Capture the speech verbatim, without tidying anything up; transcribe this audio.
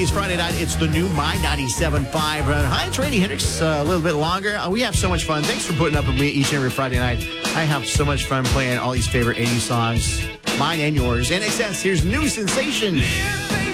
eighties Friday night. It's the new My ninety-seven point five. Uh, hi, it's Randy Hendricks. Uh, a little bit longer. Uh, we have so much fun. Thanks for putting up with me each and every Friday night. I have so much fun playing all these favorite eighties songs, mine and yours. N X S, here's New Sensation.